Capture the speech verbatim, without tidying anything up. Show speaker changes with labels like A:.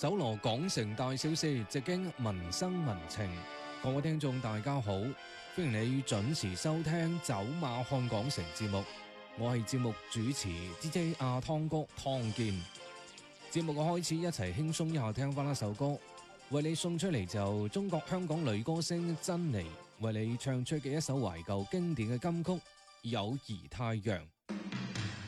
A: 搜羅港城大小事，直經民生民情。各位聽眾大家好，歡迎你準時收聽走馬看港城節目，我係節目主持 D J 阿湯哥湯健。節目嘅開始，一齊輕鬆一下，聽翻一首歌，為你送出嚟就中國香港女歌星珍妮為你唱出嘅一首懷舊經典嘅金曲《友誼太陽》。